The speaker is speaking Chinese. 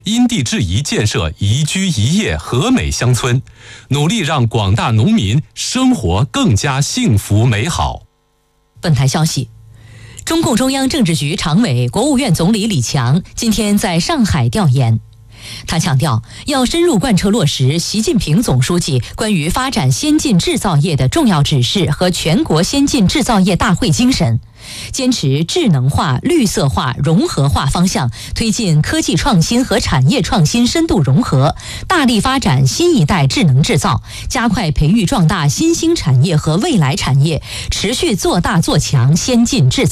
因地制宜建设宜居宜业和美乡村，努力让广大农民生活更加幸福美好。 本台消息，中共中央政治局常委、国务院总理李强今天在上海调研。他强调，要深入贯彻落实习近平总书记关于发展先进制造业的重要指示和全国先进制造业大会精神，坚持智能化、绿色化、融合化方向，推进科技创新和产业创新深度融合，大力发展新一代智能制造，加快培育壮大新兴产业和未来产业，持续做大做强先进制造。